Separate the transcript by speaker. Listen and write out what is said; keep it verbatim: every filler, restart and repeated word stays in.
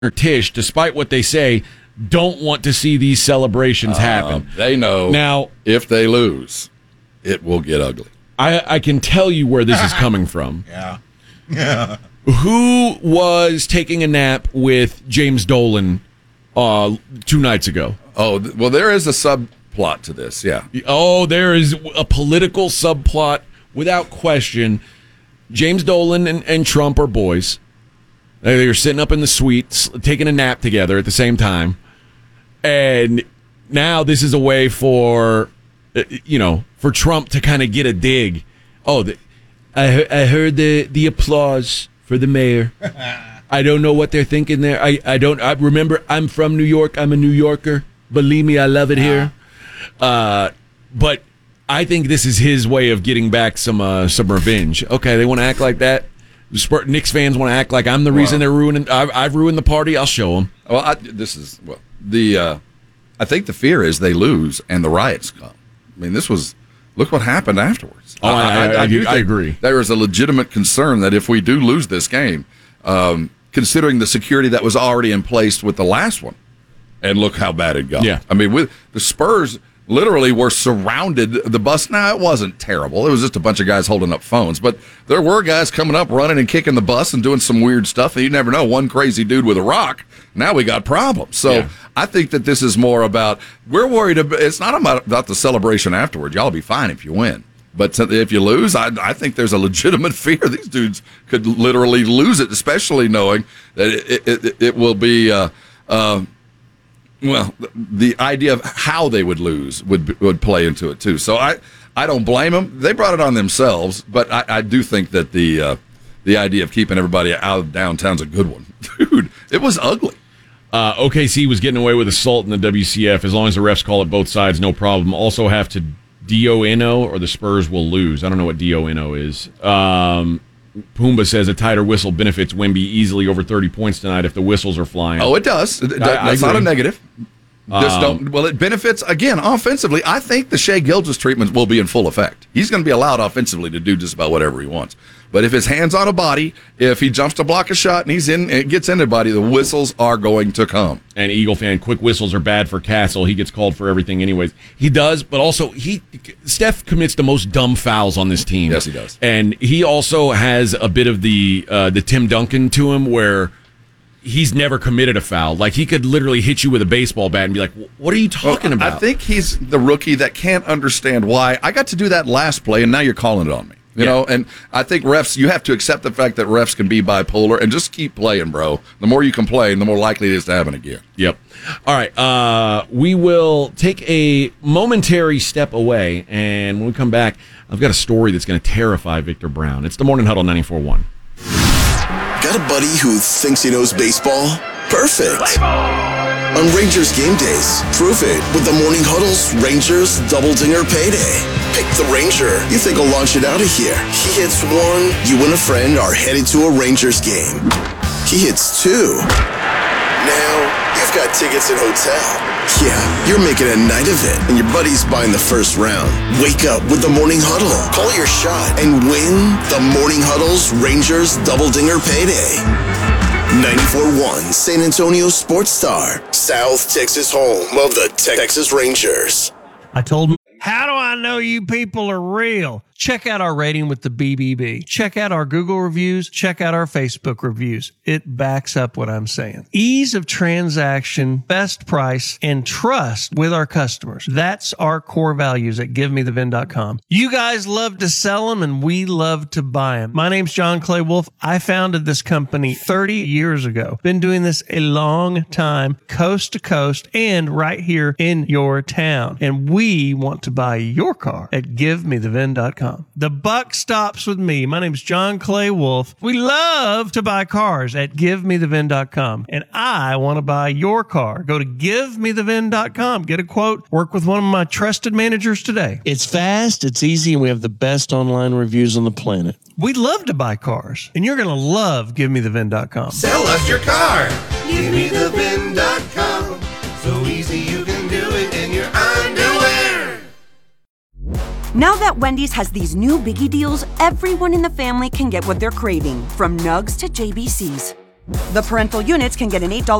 Speaker 1: Tisch, despite what they say, don't want to see these celebrations happen.
Speaker 2: Uh, they know
Speaker 1: now
Speaker 2: if they lose, it will get ugly.
Speaker 1: I, I can tell you where this is coming from.
Speaker 3: Yeah. Yeah.
Speaker 1: Who was taking a nap with James Dolan uh, two nights ago?
Speaker 2: Oh, th- well, there is a subplot to this, yeah.
Speaker 1: Oh, there is a political subplot without question. James Dolan and, and Trump are boys. They were sitting up in the suite, taking a nap together at the same time. And now this is a way for, you know, for Trump to kind of get a dig. Oh, the, I, I heard the, the applause for the mayor. I don't know what they're thinking there. I, I don't, I remember, I'm from New York. I'm a New Yorker. Believe me, I love it here. Uh, but I think this is his way of getting back some, uh, some revenge. Okay, they want to act like that. Spurs, Knicks fans want to act like I'm the reason well, they're ruining. I've, I've ruined the party. I'll show them.
Speaker 2: Well, I, this is well the. Uh, I think the fear is they lose and the riots come. I mean, this was. Look what happened afterwards.
Speaker 1: Oh, I, I, I, I, do I agree.
Speaker 2: There is a legitimate concern that if we do lose this game, um, considering the security that was already in place with the last one, and look how bad it got.
Speaker 1: Yeah,
Speaker 2: I mean, with the Spurs. Literally were surrounded the bus. Now, it wasn't terrible. It was just a bunch of guys holding up phones. But there were guys coming up, running and kicking the bus and doing some weird stuff. And you never know. One crazy dude with a rock. Now we got problems. So yeah. I think that this is more about, we're worried about, it's not about, about the celebration afterward. Y'all will be fine if you win. But if you lose, I, I think there's a legitimate fear these dudes could literally lose it, especially knowing that it, it, it, it will be, uh, uh, well, the idea of how they would lose would would play into it too. So I, I don't blame them. They brought it on themselves, but I, I do think that the uh, the idea of keeping everybody out of downtown's a good one, dude. It was ugly.
Speaker 1: Uh, O K C was getting away with assault in the W C F as long as the refs call it both sides, no problem. Also have to D O N O or the Spurs will lose. I don't know what D O N O is. Um, Pumbaa says a tighter whistle benefits Wemby easily over thirty points tonight if the whistles are flying.
Speaker 2: Oh, it does. It,
Speaker 1: I,
Speaker 2: that's
Speaker 1: I
Speaker 2: not a negative. Just
Speaker 1: Um,
Speaker 2: don't, well, it benefits, again, offensively. I think the Shai Gilgeous treatment will be in full effect. He's going to be allowed offensively to do just about whatever he wants. But if his hand's on a body, if he jumps to block a shot and he's in, it gets in the body, the whistles are going to come.
Speaker 1: And Eagle fan, quick whistles are bad for Castle. He gets called for everything anyways. He does, but also he Steph commits the most dumb fouls on this team.
Speaker 2: Yes, he does.
Speaker 1: And he also has a bit of the uh, the Tim Duncan to him where he's never committed a foul. Like, he could literally hit you with a baseball bat and be like, what are you talking
Speaker 2: well,
Speaker 1: about?
Speaker 2: I think he's the rookie that can't understand why. I got to do that last play, and now you're calling it on me. You yeah. know, and I think refs, you have to accept the fact that refs can be bipolar and just keep playing, bro. The more you complain, the more likely it is to happen again.
Speaker 1: Yep. All right. Uh, we will take a momentary step away, and when we come back, I've got a story that's going to terrify Victor Brown. It's the Morning Huddle ninety-four point one.
Speaker 4: Got a buddy who thinks he knows baseball? Perfect. On Rangers game days, prove it with the Morning Huddle's Rangers Double Dinger Payday. Pick the Ranger you think will launch it out of here. He hits one, you and a friend are headed to a Rangers game. He hits two. Now, you've got tickets and hotel. Yeah, you're making a night of it, and your buddy's buying the first round. Wake up with the Morning Huddle. Call your shot and win the Morning Huddle's Rangers Double Dinger Payday. ninety-four point one San Antonio Sports Star, South Texas home of the Texas Rangers.
Speaker 5: I told him, how do I know you people are real? Check out our rating with the B B B. Check out our Google reviews. Check out our Facebook reviews. It backs up what I'm saying. Ease of transaction, best price, and trust with our customers. That's our core values at give me the vin dot com. You guys love to sell them, and we love to buy them. My name's John Clay Wolf. I founded this company thirty years ago. Been doing this a long time, coast to coast, and right here in your town. And we want to buy your car at give me the vin dot com. The buck stops with me. My name's John Clay Wolf. We love to buy cars at give me the vin dot com. And I want to buy your car. Go to give me the vin dot com. Get a quote. Work with one of my trusted managers today.
Speaker 6: It's fast, it's easy, and we have the best online reviews on the planet.
Speaker 5: We love to buy cars. And you're going to love give me the vin dot com.
Speaker 7: Sell us your car. give me the vin dot com. So easy you can do it in your underwear.
Speaker 8: Now that Wendy's has these new biggie deals, everyone in the family can get what they're craving, from Nugs to J B Cs. The parental units can get an eight dollars